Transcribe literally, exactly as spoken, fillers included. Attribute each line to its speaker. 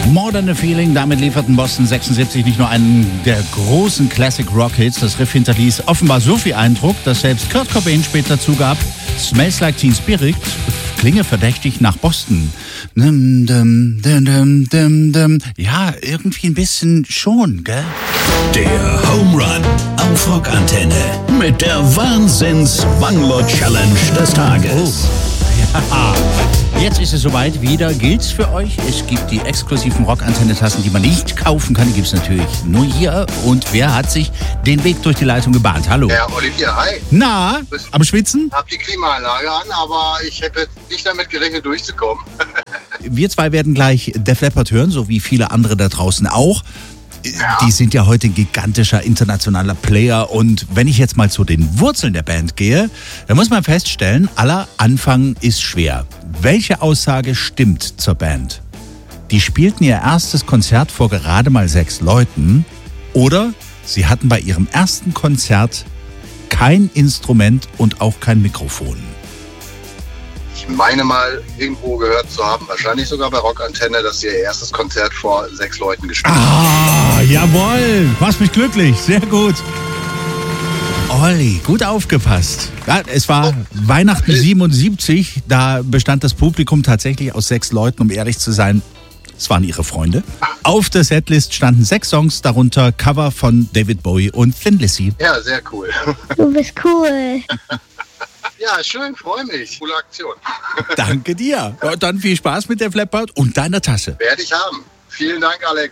Speaker 1: More Than a Feeling, damit lieferten Boston sechsundsiebzig nicht nur einen der großen Classic-Rock-Hits. Das Riff hinterließ offenbar so viel Eindruck, dass selbst Kurt Cobain später zugab, Smells Like Teen Spirit klinge verdächtig nach Boston. Dum, dum, dum, dum, dum, dum. Ja, irgendwie ein bisschen schon, gell?
Speaker 2: Der Home Run auf Rockantenne mit der Wahnsinns-Banglo-Challenge des Tages.
Speaker 1: Ja. Jetzt ist es soweit, wieder gilt's für euch. Es gibt die exklusiven Rockantenne-Tassen, die man nicht kaufen kann. Die gibt's natürlich nur hier. Und wer hat sich den Weg durch die Leitung gebahnt? Hallo.
Speaker 3: Ja, Olivier, hi.
Speaker 1: Na, am Schwitzen?
Speaker 3: Hab die Klimaanlage an, aber ich hätte jetzt nicht damit gerechnet, durchzukommen.
Speaker 1: Wir zwei werden gleich Def Leppard hören, so wie viele andere da draußen auch.
Speaker 3: Ja.
Speaker 1: Die sind ja heute ein gigantischer internationaler Player. Und wenn ich jetzt mal zu den Wurzeln der Band gehe, dann muss man feststellen, aller Anfang ist schwer. Welche Aussage stimmt zur Band? Die spielten ihr erstes Konzert vor gerade mal sechs Leuten oder sie hatten bei ihrem ersten Konzert kein Instrument und auch kein Mikrofon.
Speaker 3: Ich meine mal, irgendwo gehört zu haben, wahrscheinlich sogar bei Rockantenne, dass sie ihr erstes Konzert vor sechs Leuten gespielt haben.
Speaker 1: Ah, jawohl, machst mich glücklich, sehr gut. Olli, gut aufgepasst. Ja, es war Weihnachten siebenundsiebzig, da bestand das Publikum tatsächlich aus sechs Leuten, um ehrlich zu sein. Es waren ihre Freunde. Auf der Setlist standen sechs Songs, darunter Cover von David Bowie und Thin Lizzy.
Speaker 3: Ja, sehr cool.
Speaker 4: Du bist cool.
Speaker 3: Ja, schön, freue mich. Coole Aktion.
Speaker 1: Danke dir. Ja, dann viel Spaß mit der Def Leppard und deiner Tasse.
Speaker 3: Werde ich haben. Vielen Dank, Alex.